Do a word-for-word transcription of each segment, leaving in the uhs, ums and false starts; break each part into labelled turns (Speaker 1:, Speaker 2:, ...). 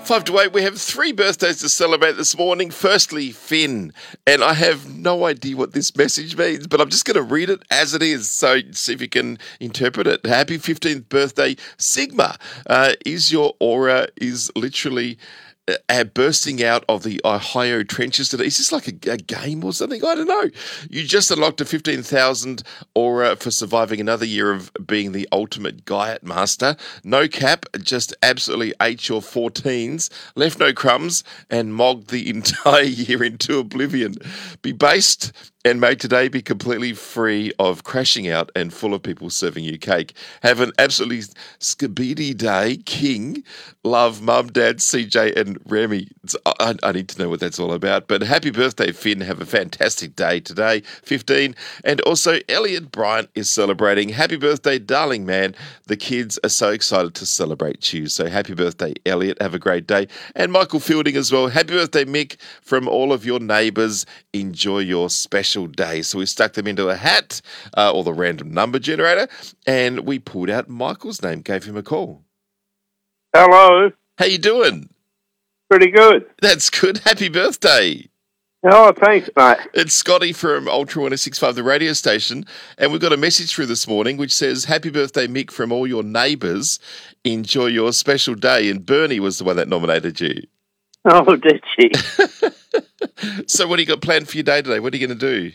Speaker 1: Five to eight, we have three birthdays to celebrate this morning. Firstly, Finn. And I have no idea what this message means, but I'm just going to read it as it is. So see if you can interpret it. Happy fifteenth birthday, Sigma. Uh, is your aura is literally uh, bursting out of the Ohio trenches today. Is this like a, a game or something? I don't know. You just unlocked a fifteen thousand aura for surviving another year of being the ultimate Gaiat master. No cap, just absolutely ate your fourteens, left no crumbs, and mogged the entire year into oblivion. Be based and may today be completely free of crashing out and full of people serving you cake. Have an absolutely skibidi day, King. Love, Mum, Dad, C J, and Remy. It's, I, I need to know what that's all about. But happy birthday, Finn. Have a fantastic day today, fifteen. And also, Elliot Bryant is celebrating. Happy birthday, darling man. The kids are so excited to celebrate you. So happy birthday, Elliot. Have a great day. And Michael Fielding as well. Happy birthday, Mick, from all of your neighbours. Enjoy your special day. So we stuck them into a hat uh, or the random number generator, and we pulled out Michael's name, gave him a call.
Speaker 2: Hello.
Speaker 1: How you doing?
Speaker 2: Pretty good.
Speaker 1: That's good. Happy birthday.
Speaker 2: Oh, thanks, mate.
Speaker 1: It's Scotty from Ultra one oh six point five, the radio station, and we've got a message through this morning which says, happy birthday, Mick, from all your neighbours. Enjoy your special day. And Bernie was the one that nominated you.
Speaker 2: Oh, did she?
Speaker 1: So what do you got planned for your day today? What are you going to do?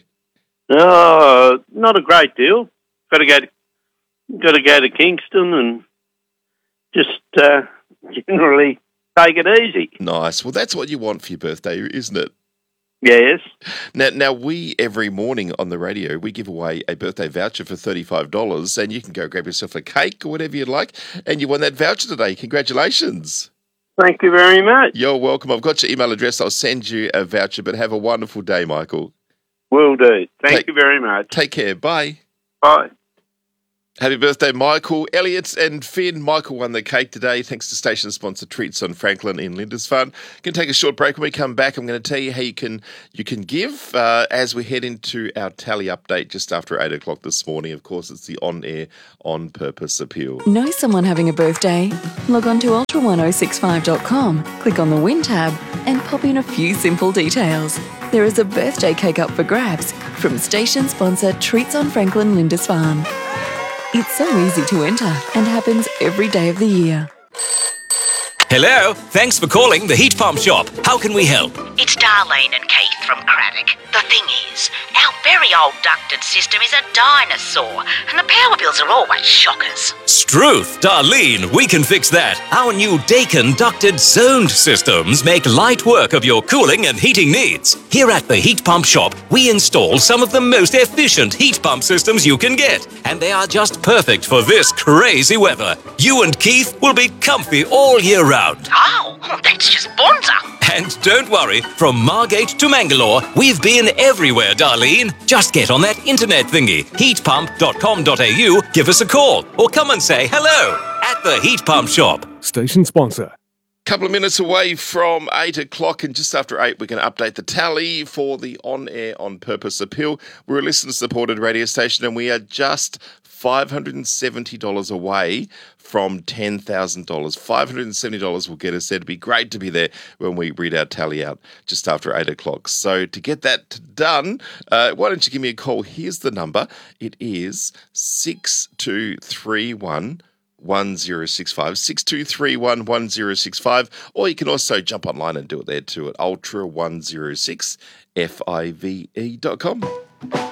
Speaker 2: Oh, not a great deal. Got to go. To, got to go to Kingston and just uh, generally take it easy.
Speaker 1: Nice. Well, that's what you want for your birthday, isn't it?
Speaker 2: Yes.
Speaker 1: Now, now we, every morning on the radio, we give away a birthday voucher for thirty-five dollars, and you can go grab yourself a cake or whatever you'd like, and you won that voucher today. Congratulations.
Speaker 2: Thank you very much.
Speaker 1: You're welcome. I've got your email address. I'll send you a voucher, but have a wonderful day, Michael.
Speaker 2: Will do. Thank
Speaker 1: Take,
Speaker 2: you very much.
Speaker 1: Take care. Bye.
Speaker 2: Bye.
Speaker 1: Happy birthday, Michael. Elliot and Finn. Michael won the cake today thanks to station sponsor Treats on Franklin in Lindisfarne. Going to take a short break. When we come back, I'm going to tell you how you can you can give uh, as we head into our tally update just after eight o'clock this morning. Of course, it's the on-air, on-purpose appeal.
Speaker 3: Know someone having a birthday? Log on to ultra ten sixty-five dot com, click on the Win tab, and pop in a few simple details. There is a birthday cake up for grabs from station sponsor Treats on Franklin Lindisfarne. It's so easy to enter and happens every day of the year.
Speaker 4: Hello, thanks for calling the Heat Pump Shop. How can we help?
Speaker 5: It's Darlene and Keith from Craddock. The thing is, our very old ducted system is a dinosaur, and the power bills are always shockers.
Speaker 4: Struth, Darlene, we can fix that. Our new Dakin ducted zoned systems make light work of your cooling and heating needs. Here at the Heat Pump Shop, we install some of the most efficient heat pump systems you can get, and they are just perfect for this crazy weather. You and Keith will be comfy all year round.
Speaker 5: Oh, that's just bonza.
Speaker 4: And don't worry, from Margate to Mangalore, we've been everywhere, Darlene. Just get on that internet thingy, heat pump dot com dot a u, give us a call, or come and say hello at the Heat Pump Shop.
Speaker 6: Station sponsor.
Speaker 1: Couple of minutes away from eight o'clock, and just after eight, we're going to update the tally for the on-air, on-purpose appeal. We're a listener-supported radio station, and we are just five hundred seventy dollars away from ten thousand dollars. five hundred seventy dollars will get us there. It'd be great to be there when we read our tally out just after eight o'clock. So to get that done, uh, why don't you give me a call? Here's the number. It is six two three one one zero six five, six two three one one zero six five, or you can also jump online and do it there too at ultra one oh six five dot com.